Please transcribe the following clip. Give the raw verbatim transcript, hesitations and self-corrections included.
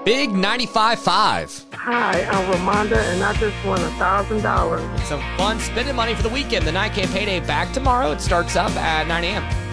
Big ninety-five five. Hi, I'm Ramonda, and I just won a thousand dollars. Some fun spending money for the weekend. The nine K payday back tomorrow. It starts up at nine a.m.